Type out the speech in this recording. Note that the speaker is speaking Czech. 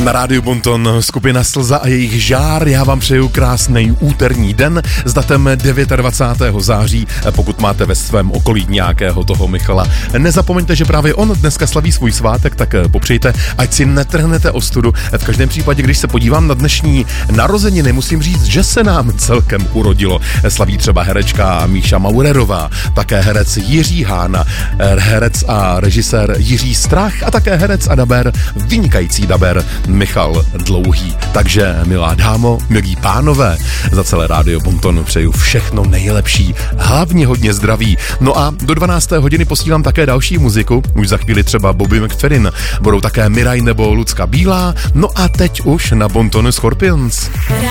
Na rádiu Bonton skupina Slza a jejich žár. Já vám přeju krásný úterní den s datem 29. září, pokud máte ve svém okolí nějakého toho Michala. Nezapomeňte, že právě on dneska slaví svůj svátek, tak popřejte, ať si netrhnete ostudu. V každém případě, když se podívám na dnešní narozeniny, musím říct, že se nám celkem urodilo. Slaví třeba herečka Míša Maurerová, také herec Jiří Hána, herec a režisér Jiří Strach a také herec a daber, vynikající daber Michal Dlouhý. Takže, milá dámo, milí pánové, za celé rádio Bonton přeju všechno nejlepší, hlavně hodně zdraví. No a do 12. hodiny posílám také další muziku, už za chvíli třeba Bobby McFerrin, budou také Miraj nebo Lucka Bílá, no a teď už na Bonton Scorpions.